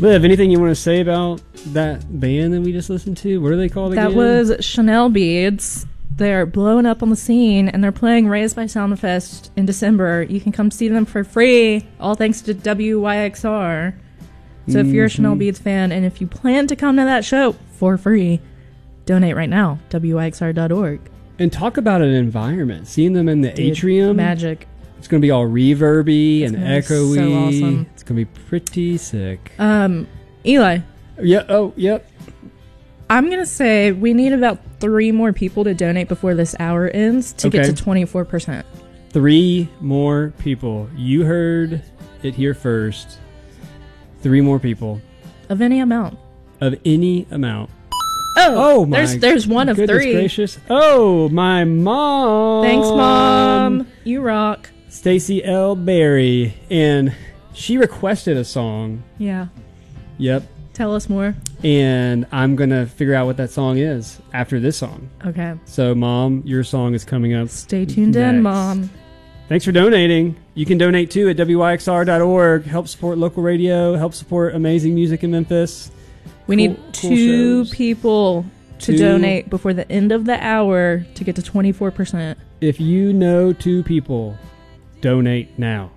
Liv, anything you want to say about that band that we just listened to? What are they called again? That was Chanel Beads. They're blowing up on the scene, and they're playing Raised by Soundfest in December. You can come see them for free, all thanks to WYXR. So if you're a Chanel Beads fan, and if you plan to come to that show for free, donate right now, WYXR.org. And talk about an environment. Seeing them in the atrium. Magic. It's going to be all reverby and echoey. So awesome. It's going to be pretty sick. Eli. Yeah. Oh, yep. I'm going to say we need about 3 more people to donate before this hour ends to get to 24%. 3 more people. You heard it here first. 3 more people. Of any amount. Of any amount. Oh, there's one of 3. Gracious. Oh, my mom. Thanks, Mom. You rock. Stacy L. Berry. And she requested a song. Yeah. Yep. Tell us more. And I'm going to figure out what that song is after this song. Okay. So, Mom, your song is coming up. Stay tuned in, Mom. Thanks for donating. You can donate too at WYXR.org. Help support local radio. Help support amazing music in Memphis. We need 2 people to donate before the end of the hour to get to 24%. If you know 2 people, donate now.